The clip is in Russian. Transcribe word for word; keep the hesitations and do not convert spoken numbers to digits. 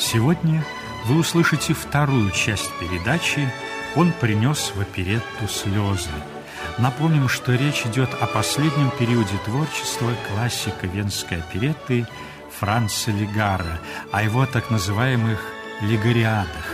Сегодня вы услышите вторую часть передачи «Он принес в оперетту слезы». Напомним, что речь идет о последнем периоде творчества классика венской оперетты Франца Легара, о его так называемых «легариадах».